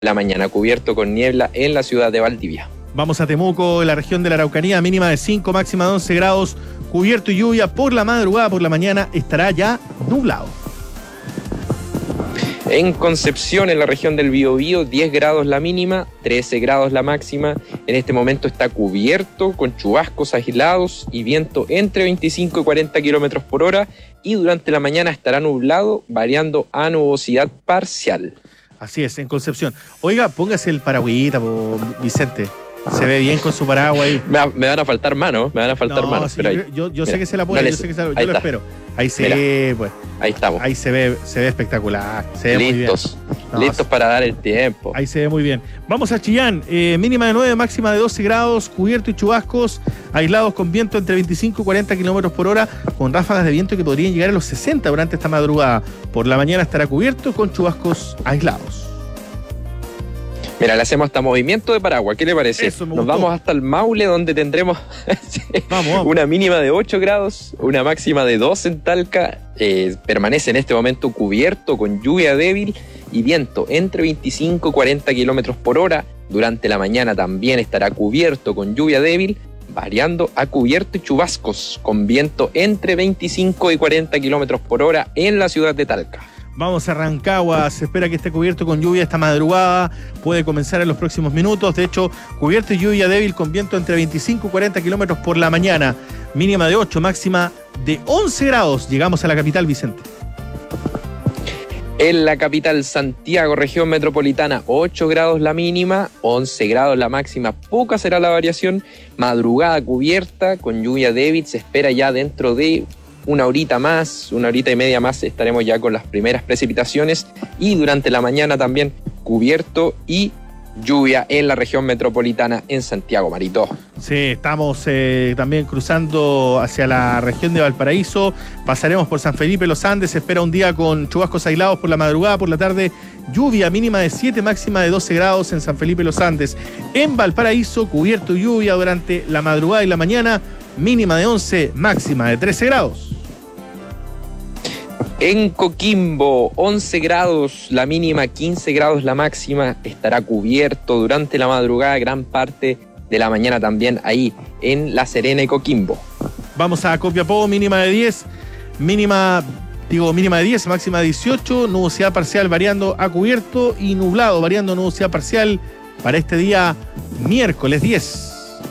la mañana, cubierto con niebla en la ciudad de Valdivia. Vamos a Temuco, en la región de la Araucanía, mínima de 5, máxima de 11 grados, cubierto y lluvia por la madrugada, por la mañana estará ya nublado. En Concepción, en la región del Biobío, 10 grados la mínima, 13 grados la máxima. En este momento está cubierto con chubascos aislados y viento entre 25 y 40 kilómetros por hora. Y durante la mañana estará nublado, variando a nubosidad parcial. Así es, en Concepción. Oiga, póngase el paragüita, Vicente. Se ve bien con su paraguas ahí. Me van a faltar manos, Sí, pero yo sé que se la pone, yo lo espero. Ahí se pues. Ahí estamos. Ahí se ve espectacular. Se ve listos, muy bien. Listos para dar el tiempo. Ahí se ve muy bien. Vamos a Chillán, mínima de 9, máxima de 12 grados, cubierto y chubascos, aislados con viento entre 25 y 40 kilómetros por hora, con ráfagas de viento que podrían llegar a los 60 durante esta madrugada. Por la mañana estará cubierto con chubascos aislados. Mira, le hacemos hasta movimiento de paraguas. ¿Qué le parece? Nos vamos hasta el Maule, donde tendremos vamos. Una mínima de 8 grados, una máxima de 2 en Talca. Permanece en este momento cubierto con lluvia débil y viento entre 25 y 40 kilómetros por hora. Durante la mañana también estará cubierto con lluvia débil, variando a cubierto y chubascos, con viento entre 25 y 40 kilómetros por hora en la ciudad de Talca. Vamos a Rancagua, se espera que esté cubierto con lluvia esta madrugada, puede comenzar en los próximos minutos. De hecho, cubierto y lluvia débil con viento entre 25 y 40 kilómetros por la mañana, mínima de 8, máxima de 11 grados. Llegamos a la capital, Vicente. En la capital, Santiago, región metropolitana, 8 grados la mínima, 11 grados la máxima, poca será la variación. Madrugada cubierta con lluvia débil, se espera ya dentro de una horita y media más estaremos ya con las primeras precipitaciones, y durante la mañana también cubierto y lluvia en la región metropolitana en Santiago, Marito. Sí, estamos también cruzando hacia la región de Valparaíso, pasaremos por San Felipe Los Andes, se espera un día con chubascos aislados por la madrugada, por la tarde lluvia, mínima de 7, máxima de 12 grados en San Felipe Los Andes. En Valparaíso, cubierto y lluvia durante la madrugada y la mañana, mínima de 11, máxima de 13 grados. En Coquimbo, 11 grados la mínima, 15 grados la máxima, estará cubierto durante la madrugada, gran parte de la mañana también ahí en La Serena y Coquimbo. Vamos a Copiapó, mínima de 10, mínima de 10, máxima de 18, nubosidad parcial variando a cubierto y nublado variando a nubosidad parcial para este día miércoles 10.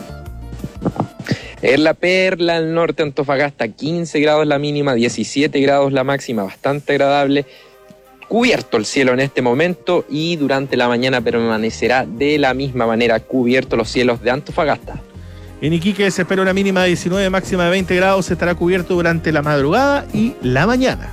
En La Perla, al norte, Antofagasta, 15 grados la mínima, 17 grados la máxima, bastante agradable. Cubierto el cielo en este momento y durante la mañana permanecerá de la misma manera cubierto los cielos de Antofagasta. En Iquique se espera una mínima de 19, máxima de 20 grados, estará cubierto durante la madrugada y la mañana.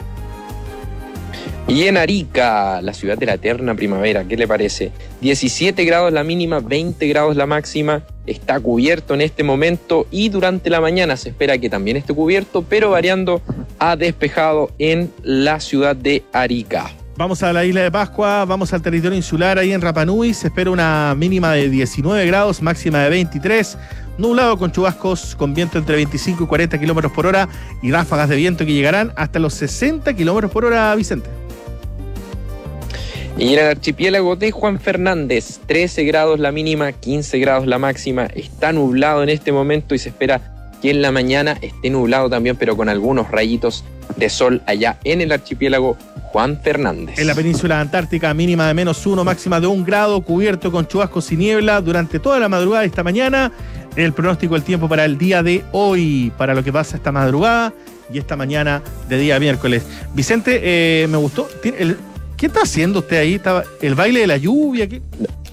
Y en Arica, la ciudad de la eterna primavera, ¿qué le parece? 17 grados la mínima, 20 grados la máxima, está cubierto en este momento y durante la mañana se espera que también esté cubierto, pero variando a despejado en la ciudad de Arica. Vamos a la isla de Pascua, vamos al territorio insular, ahí en Rapa Nui, se espera una mínima de 19 grados, máxima de 23, nublado con chubascos, con viento entre 25 y 40 kilómetros por hora y ráfagas de viento que llegarán hasta los 60 kilómetros por hora, Vicente. Y en el archipiélago de Juan Fernández, 13 grados la mínima, 15 grados la máxima, está nublado en este momento y se espera que en la mañana esté nublado también, pero con algunos rayitos de sol allá en el archipiélago Juan Fernández. En la península antártica, mínima de -1, máxima de 1 grado, cubierto con chubascos y niebla durante toda la madrugada de esta mañana. El pronóstico del tiempo para el día de hoy, para lo que pasa esta madrugada y esta mañana de día miércoles. Vicente, me gustó. ¿Qué está haciendo usted ahí? ¿El baile de la lluvia? ¿Qué?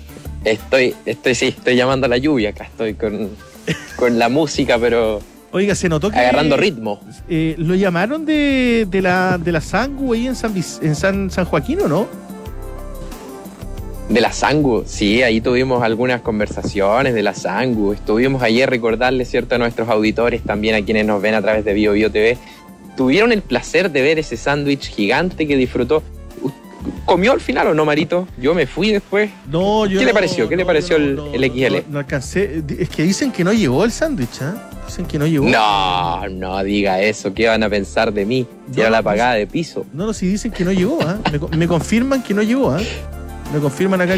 Estoy llamando a la lluvia acá, estoy con la música, pero oiga, se notó que agarrando ritmo. ¿Lo llamaron de la Sangu ahí en San Joaquín o no? De la Sangu, sí, ahí tuvimos algunas conversaciones de la Sangu. Estuvimos ayer, recordarles, ¿cierto?, a nuestros auditores, también a quienes nos ven a través de BioBio TV. Tuvieron el placer de ver ese sándwich gigante que disfrutó. ¿Comió al final o no, Marito? Yo me fui después. No, yo ¿Qué le pareció? ¿Qué le pareció el XL? No alcancé. Es que dicen que no llegó el sándwich, ¿eh? Dicen que no llegó. No diga eso. ¿Qué van a pensar de mí? Si era la pagada de piso. No, si dicen que no llegó, ¿eh? Me confirman que no llegó, ¿eh? Me confirman acá